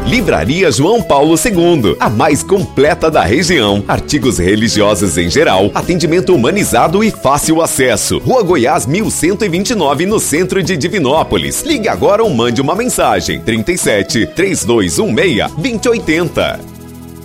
Livraria João Paulo II, a mais completa da região. Artigos religiosos em geral, atendimento humanizado e fácil acesso. Rua Goiás 1129, no centro de Divinópolis. Ligue agora ou mande uma mensagem. 37 3216 2080.